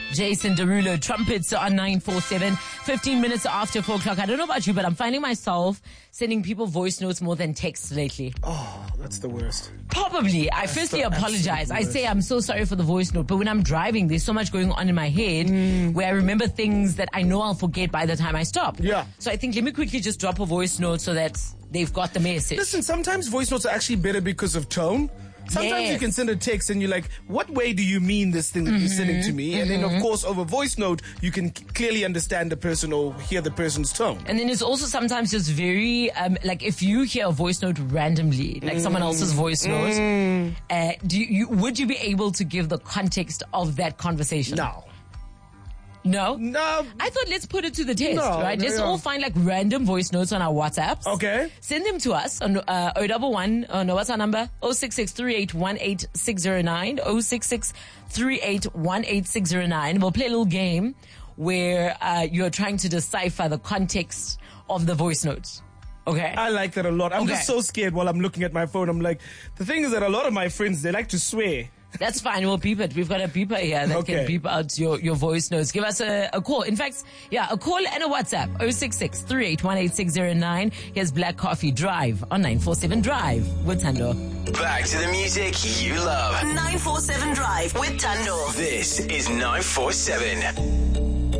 Jason Derulo, trumpets on 947, 15 minutes after 4 o'clock. I don't know about you, but I'm finding myself sending people voice notes more than texts lately. Oh, that's the worst. Probably. I firstly apologize. I say I'm so sorry for the voice note, but when I'm driving, there's so much going on in my head where I remember things that I know I'll forget by the time I stop. Yeah. So I think let me quickly just drop a voice note so that they've got the message. Listen, sometimes voice notes are actually better because of tone. Sometimes you can send a text and you're like, what way do you mean this thing that you're sending to me? And then, of course, over voice note, you can clearly understand the person or hear the person's tone. And then it's also sometimes just very, like if you hear a voice note randomly, like someone else's voice note, would you be able to give the context of that conversation? No? No. I thought let's put it to the test, right? Let's yeah. all find like random voice notes on our WhatsApps. Okay. Send them to us on 011, no, what's our number? 066-3818-609, 066-3818-609. We'll play a little game where you're trying to decipher the context of the voice notes. Okay. I like that a lot. I'm just so scared while I'm looking at my phone. I'm like, the thing is that a lot of my friends, they like to swear. That's fine. We'll beep it. We've got a beeper here that can beep out your voice notes. Give us a call. In fact, a call and a WhatsApp. 066-3818-609. Here's Black Coffee Drive on 947 Drive with Thando. Back to the music you love. 947 Drive with Thando. This is 947.